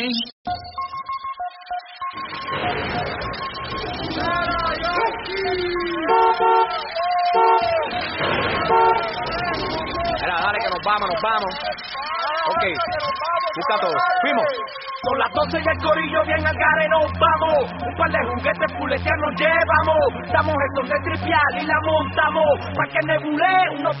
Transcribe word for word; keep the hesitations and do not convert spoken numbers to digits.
Mira, dale que nos vamos, nos vamos. Ok, busca todo. Fuimos. Son las doce y el corillo bien al gare nos vamos. Un par de juguetes puletear nos llevamos. Damos el son de tripial y la montamos. Pa' que nebule unos